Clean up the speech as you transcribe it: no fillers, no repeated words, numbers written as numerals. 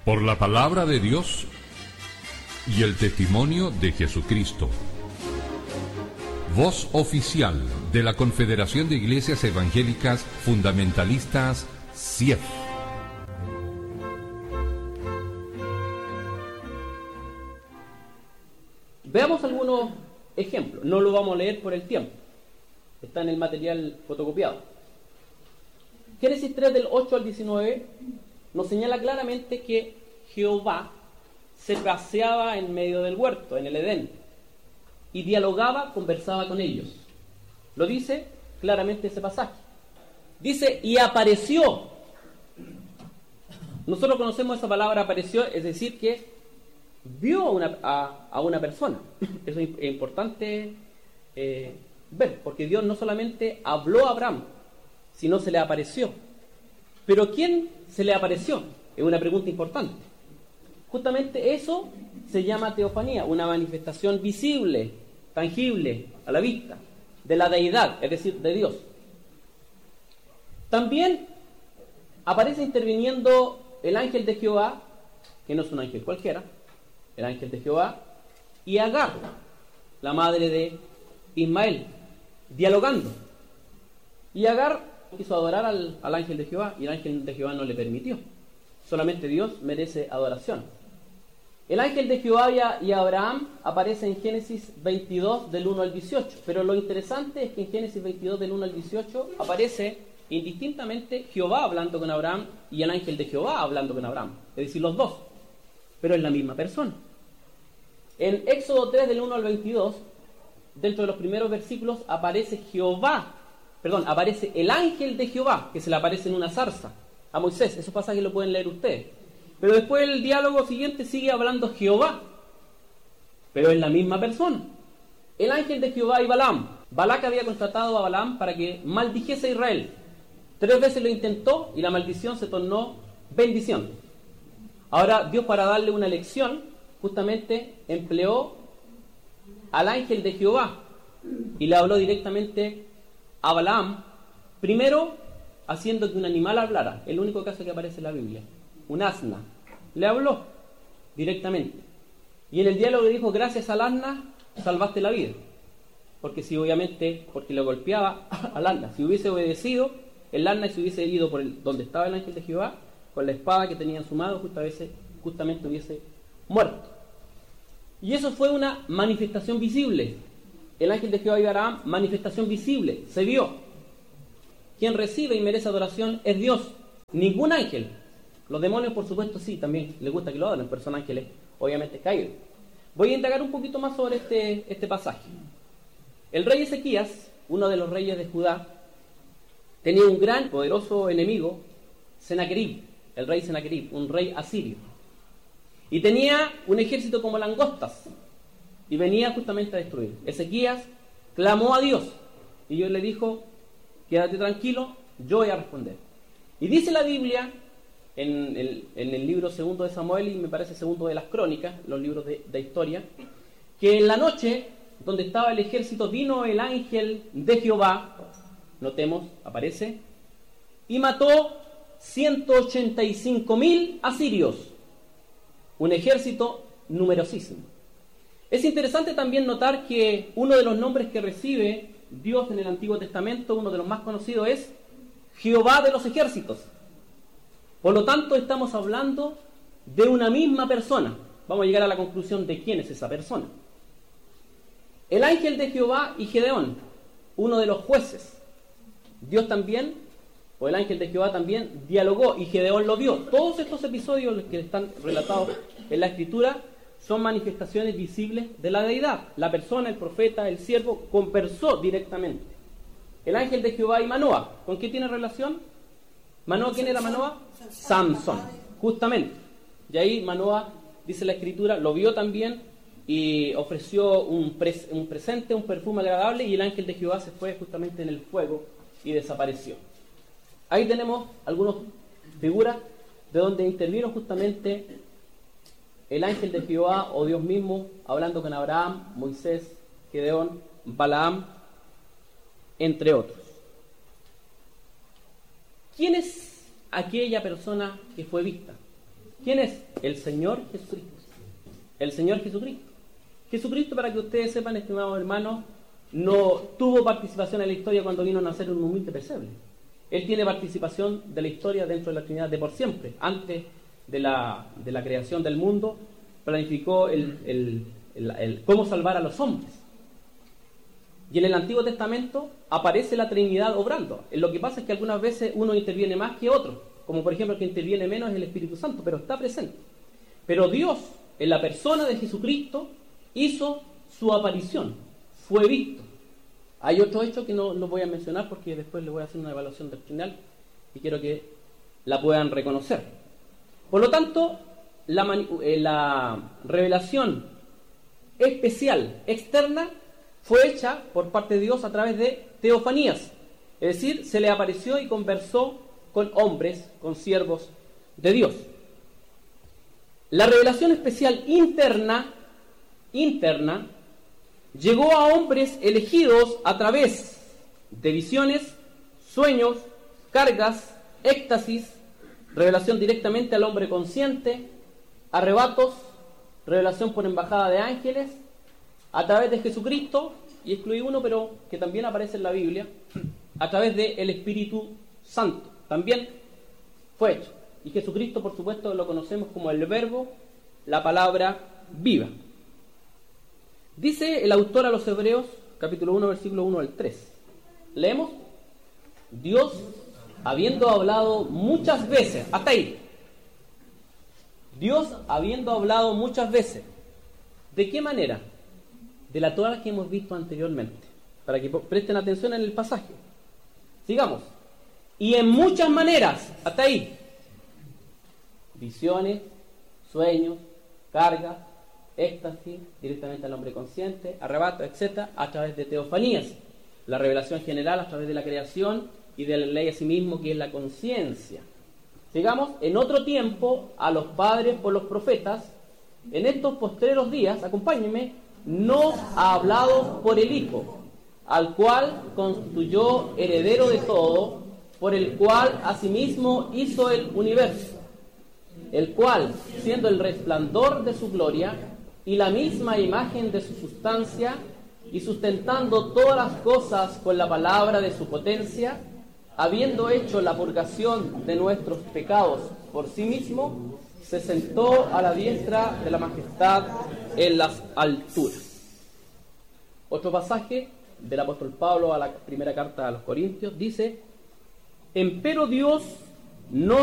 Por la palabra de Dios y el testimonio de Jesucristo. Voz oficial de la Confederación de Iglesias Evangélicas Fundamentalistas, CIEF. Veamos algunos ejemplos. No lo vamos a leer por el tiempo. Está en el material fotocopiado. Génesis 3 del 8 al 19 nos señala claramente que Jehová se paseaba en medio del huerto, en el Edén, y dialogaba, conversaba con ellos. Lo dice claramente ese pasaje. Dice, y apareció. Nosotros conocemos esa palabra apareció, es decir, que vio a una persona. Eso es importante ver, porque Dios no solamente habló a Abraham, sino se le apareció. Pero ¿quién se le apareció? Es una pregunta importante. Justamente eso se llama teofanía, una manifestación visible, tangible, a la vista, de la deidad, es decir, de Dios. También aparece interviniendo el ángel de Jehová, que no es un ángel cualquiera, el ángel de Jehová, y Agar, la madre de Ismael, dialogando. Y Agar quiso adorar al ángel de Jehová, y el ángel de Jehová no le permitió. Solamente Dios merece adoración. El ángel de Jehová y Abraham aparece en Génesis 22 del 1 al 18, pero lo interesante es que en Génesis 22 del 1 al 18 aparece indistintamente Jehová hablando con Abraham y el ángel de Jehová hablando con Abraham, es decir, los dos, pero es la misma persona. En Éxodo 3 del 1 al 22, dentro de los primeros versículos aparece aparece el ángel de Jehová, que se le aparece en una zarza a Moisés. Esos pasajes lo pueden leer ustedes. Pero después el diálogo siguiente sigue hablando Jehová, pero es la misma persona. El ángel de Jehová y Balaam. Balac había contratado a Balaam para que maldijese a Israel. 3 veces lo intentó y la maldición se tornó bendición. Ahora Dios, para darle una lección, justamente empleó al ángel de Jehová y le habló directamente a Balaam, primero haciendo que un animal hablara, el único caso que aparece en la Biblia, un asna, le habló directamente, y en el diálogo le dijo, gracias al asna salvaste la vida, porque le golpeaba al asna. Si hubiese obedecido, el asna se hubiese ido por donde estaba el ángel de Jehová, con la espada que tenía en su mano, justamente hubiese muerto. Y eso fue una manifestación visible. El ángel de Jehová y Abraham, manifestación visible, se vio. Quien recibe y merece adoración es Dios, ningún ángel. Los demonios, por supuesto, sí, también les gusta que lo adoren, pero son ángeles obviamente caídos. Voy a indagar un poquito más sobre este pasaje. El rey Ezequías, uno de los reyes de Judá, tenía un gran, poderoso enemigo, Senaquerib, el rey Senaquerib, un rey asirio. Y tenía un ejército como langostas, y venía justamente a destruir. Ezequías clamó a Dios, y Dios le dijo, quédate tranquilo, yo voy a responder. Y dice la Biblia, en el libro segundo de Samuel, y me parece segundo de las Crónicas, los libros de historia, que en la noche, donde estaba el ejército, vino el ángel de Jehová, notemos, aparece, y mató 185.000 asirios, un ejército numerosísimo. Es interesante también notar que uno de los nombres que recibe Dios en el Antiguo Testamento, uno de los más conocidos, es Jehová de los ejércitos. Por lo tanto, estamos hablando de una misma persona. Vamos a llegar a la conclusión de quién es esa persona. El ángel de Jehová y Gedeón, uno de los jueces. Dios también, o el ángel de Jehová también, dialogó y Gedeón lo vio. Todos estos episodios que están relatados en la Escritura son manifestaciones visibles de la deidad. La persona, el profeta, el siervo, conversó directamente. El ángel de Jehová y Manoa, ¿con qué tiene relación? ¿Manoa quién era Manoa? Samson, justamente. Y ahí Manoa, dice la Escritura, lo vio también y ofreció un presente, un perfume agradable, y el ángel de Jehová se fue justamente en el fuego y desapareció. Ahí tenemos algunas figuras de donde intervino justamente el ángel de Jehová o Dios mismo, hablando con Abraham, Moisés, Gedeón, Balaam, entre otros. ¿Quién es aquella persona que fue vista? ¿Quién es? El Señor Jesucristo. El Señor Jesucristo. Jesucristo, para que ustedes sepan, estimados hermanos, no tuvo participación en la historia cuando vino a nacer en un humilde pesebre. Él tiene participación de la historia dentro de la Trinidad de por siempre. Antes de la creación del mundo, planificó el cómo salvar a los hombres. Y en el Antiguo Testamento aparece la Trinidad obrando. Lo que pasa es que algunas veces uno interviene más que otro, como por ejemplo el que interviene menos es el Espíritu Santo, pero está presente. Pero Dios, en la persona de Jesucristo, hizo su aparición, fue visto. Hay otros hechos que no los voy a mencionar porque después les voy a hacer una evaluación doctrinal y quiero que la puedan reconocer. Por lo tanto, la revelación especial, externa, fue hecha por parte de Dios a través de teofanías. Es decir, se le apareció y conversó con hombres, con siervos de Dios. La revelación especial interna, llegó a hombres elegidos a través de visiones, sueños, cargas, éxtasis, revelación directamente al hombre consciente, arrebatos, revelación por embajada de ángeles, a través de Jesucristo, y excluí uno, pero que también aparece en la Biblia, a través del Espíritu Santo. También fue hecho. Y Jesucristo, por supuesto, lo conocemos como el Verbo, la palabra viva. Dice el autor a los Hebreos, capítulo 1, versículo 1 al 3. Leemos: Dios, habiendo hablado muchas veces, hasta ahí. Dios, habiendo hablado muchas veces. ¿De qué manera? De la Torá que hemos visto anteriormente, para que presten atención en el pasaje. Sigamos. Y en muchas maneras, hasta ahí. Visiones, sueños, cargas, éxtasis, directamente al hombre consciente, arrebato, etc., a través de teofanías. La revelación general a través de la creación y de la ley a sí mismo, que es la conciencia. Sigamos. En otro tiempo, a los padres por los profetas, en estos postreros días, acompáñenme, nos ha hablado por el Hijo, al cual constituyó heredero de todo, por el cual asimismo hizo el universo, el cual, siendo el resplandor de su gloria y la misma imagen de su sustancia, y sustentando todas las cosas con la palabra de su potencia, habiendo hecho la purgación de nuestros pecados por sí mismo, se sentó a la diestra de la majestad en las alturas. Otro pasaje del apóstol Pablo a la primera carta a los Corintios dice: empero Dios no